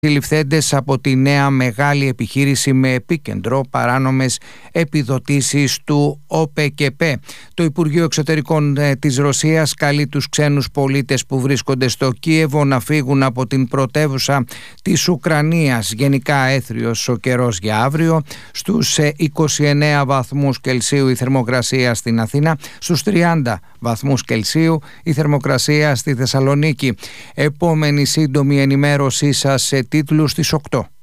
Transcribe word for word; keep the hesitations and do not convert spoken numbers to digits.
συλληφθέντες από τη νέα μεγάλη επιχείρηση με επίκεντρο παράνομες επιδοτήσεις του ΟΠΕΚΕΠ. Το Υπουργείο Εξωτερικών της Ρωσίας καλεί τους ξένους πολίτες που βρίσκονται στο Κίεβο να φύγουν από την πρωτεύουσα της Ουκρανίας. Γενικά έθριος ο καιρός για αύριο, στους είκοσι εννέα βαθμούς Κελσίου η θερμοκρασία στην Αθήνα, στους τριάντα βαθμούς Κελσίου η θερμοκρασία στη Θεσσαλονίκη. Επόμενη σύντομη ενημέρωσή σας σε τίτλους στις οκτώ.